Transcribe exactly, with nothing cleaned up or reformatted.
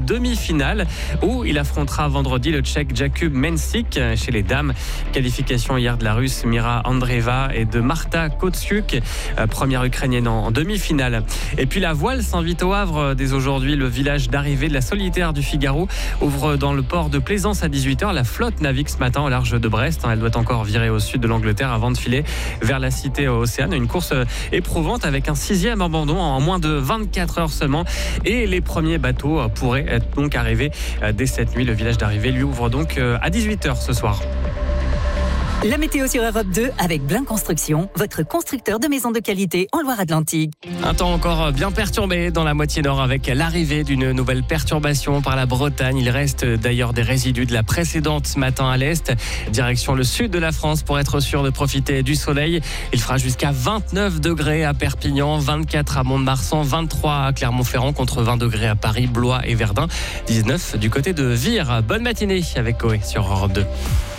demi-finale où il affrontera vendredi le Tchèque Jakub Mensik. Chez les dames, qualification hier de la Russe Mira Andreeva et de Marta Kotsiuk, première ukrainienne en demi-finale. Et puis la voile s'invite au Havre dès aujourd'hui. Le village d'arrivée de la solitaire du Figaro ouvre dans le port de Plaisance à dix-huit heures. La flotte navigue ce matin au large de Brest. Elle doit encore virer au sud de l'Angleterre avant de filer vers la cité océane. Une course éprouvante avec un sixième abandon en moins de vingt-quatre heures seulement. Et les premiers bateaux pourraient donc arriver dès cette nuit. Le village d'arrivée lui ouvre donc à dix-huit heures ce soir. La météo sur Europe deux avec Blin Construction, votre constructeur de maisons de qualité en Loire-Atlantique. Un temps encore bien perturbé dans la moitié nord avec l'arrivée d'une nouvelle perturbation par la Bretagne. Il reste d'ailleurs des résidus de la précédente ce matin à l'est. Direction le sud de la France pour être sûr de profiter du soleil. Il fera jusqu'à vingt-neuf degrés à Perpignan, vingt-quatre à Mont-de-Marsan, vingt-trois à Clermont-Ferrand, contre vingt degrés à Paris, Blois et Verdun, dix-neuf du côté de Vire. Bonne matinée avec Coé sur Europe deux.